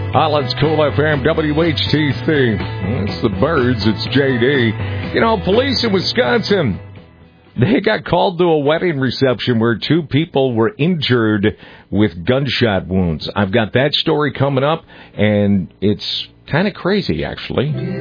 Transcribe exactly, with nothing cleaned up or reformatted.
Holland's Cool F M, W H T C. It's the Birds. It's J D. You know, police in Wisconsin, they got called to a wedding reception where two people were injured with gunshot wounds. I've got that story coming up, and it's kind of crazy, actually.